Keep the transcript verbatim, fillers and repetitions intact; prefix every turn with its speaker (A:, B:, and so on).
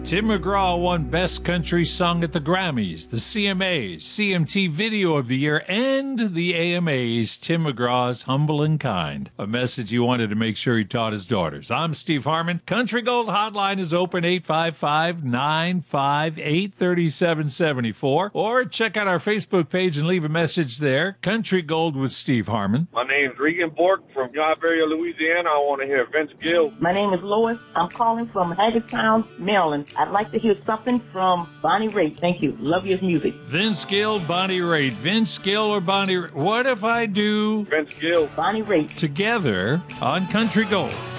A: Tim McGraw won Best Country Song at the Grammys, the C M As, C M T Video of the Year, and the A M As. Tim McGraw's Humble and Kind, a message he wanted to make sure he taught his daughters. I'm Steve Harmon. Country Gold Hotline is open, eight five five, nine five eight, three seven seven four, or check out our Facebook page and leave a message there. Country Gold with Steve Harmon.
B: My name's Regan Bork from Iberia, Louisiana. I want to hear Vince Gill.
C: My name is Lois. I'm calling from Hagerstown, Maryland. I'd like to hear something from Bonnie Raitt. Thank you. Love your music.
A: Vince Gill, Bonnie Raitt. Vince Gill or Bonnie Raitt? What if I do
B: Vince Gill,
C: Bonnie Raitt
A: together on Country Gold?